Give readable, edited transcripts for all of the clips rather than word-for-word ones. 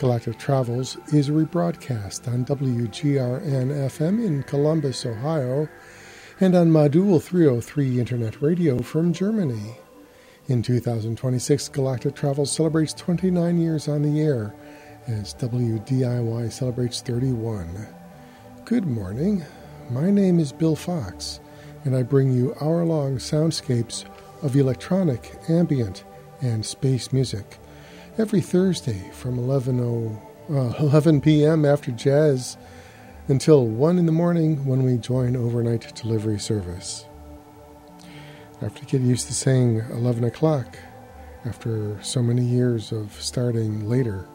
Galactic Travels is a rebroadcast on WGRN-FM in Columbus, Ohio, and on Modul 303 Internet Radio from Germany. In 2026, Galactic Travels celebrates 29 years on the air, as WDIY celebrates 31. Good morning. My name is Bill Fox, and I bring you hour-long soundscapes of electronic, ambient, and space music every Thursday from 11 p.m. after jazz until 1 in the morning when we join overnight delivery service. I have to get used to saying 11 o'clock after so many years of starting later.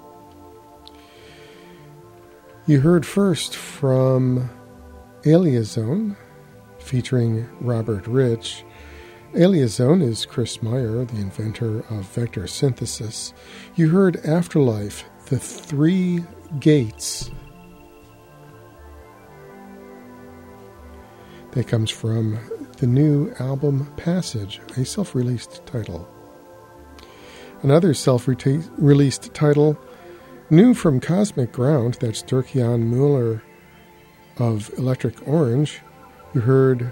You heard first from Aliazone, featuring Robert Rich. Aliazone is Chris Meyer, the inventor of vector synthesis. You heard Afterlife, The Three Gates. That comes from the new album Passage, a self-released title. Another self-released title, new from Cosmic Ground, that's Dirk-Jan Mueller of Electric Orange. You heard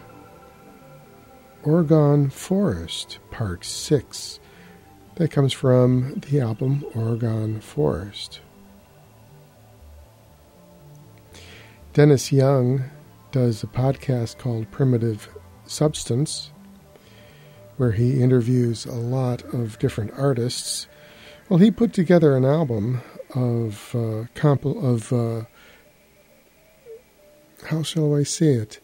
Oregon Forest, Part 6. That comes from the album Oregon Forest. Dennis Young does a podcast called Primitive Substance, where he interviews a lot of different artists. Well, he put together an album of how shall I say it?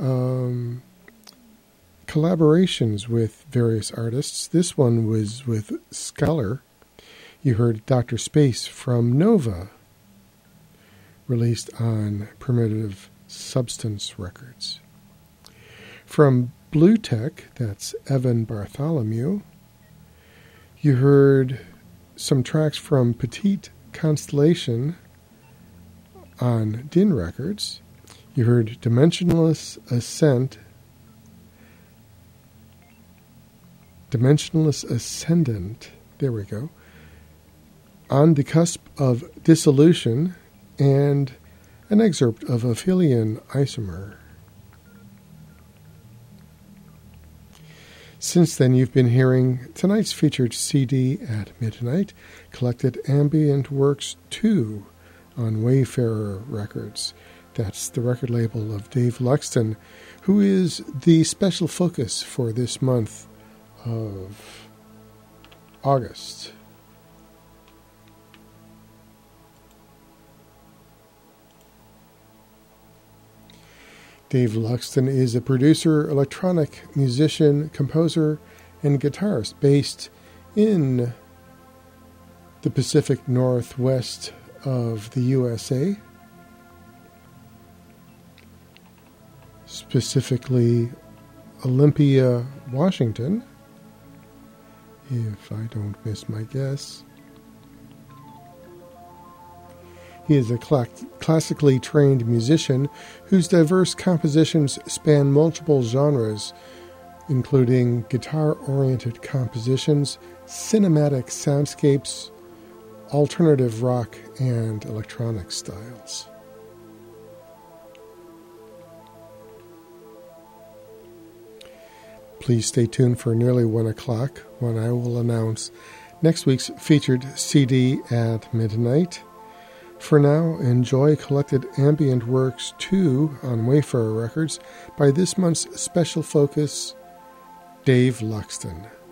Collaborations with various artists. This one was with Scholar. You heard Dr. Space from Nova, released on Primitive Substance Records. From Blue Tech, that's Evan Bartholomew, you heard some tracks from Petite Constellation on Din Records. You heard Dimensionless Ascendant, there we go, On the Cusp of Dissolution, and an excerpt of Aphelion Isomer. Since then, you've been hearing tonight's featured CD at midnight, Collected Ambient Works 2 on Wayfarer Records. That's the record label of Dave Luxton, who is the special focus for this month of August. Dave Luxton is a producer, electronic musician, composer, and guitarist based in the Pacific Northwest of the USA, specifically Olympia, Washington, if I don't miss my guess. He is a classically trained musician whose diverse compositions span multiple genres, including guitar-oriented compositions, cinematic soundscapes, alternative rock, and electronic styles. Please stay tuned for nearly 1 o'clock when I will announce next week's featured CD at midnight. For now, enjoy Collected Ambient Works 2 on Wayfarer Records by this month's special focus, Dave Luxton.